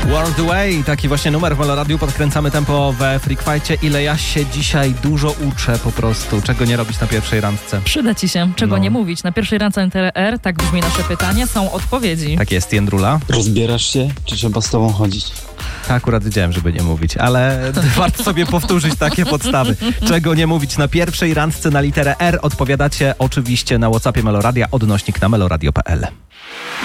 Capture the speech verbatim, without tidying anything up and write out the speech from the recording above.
World Away, taki właśnie numer w Meloradiu. Podkręcamy tempo we Freak Fightie. Ile ja się dzisiaj dużo uczę po prostu. Czego nie robić na pierwszej randce? Przyda ci się, czego No. nie mówić. Na pierwszej randce N T R, tak brzmi nasze pytanie, są odpowiedzi. Tak jest, Jędrula. Rozbierasz się, czy trzeba z tobą chodzić? Akurat wiedziałem, żeby nie mówić, ale warto sobie powtórzyć takie podstawy. Czego nie mówić na pierwszej randce na literę R? Odpowiadacie oczywiście na WhatsAppie Meloradia, odnośnik na meloradio kropka p l.